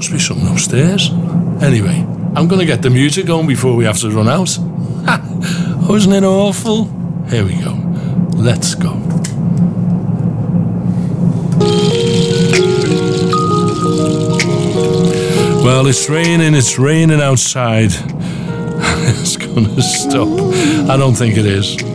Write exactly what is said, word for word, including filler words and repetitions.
Must be something upstairs. Anyway, I'm going to get the music going before we have to run out. Wasn't it awful? Here we go. Let's go. Well, it's raining, it's raining outside. It's going to stop. I don't think it is.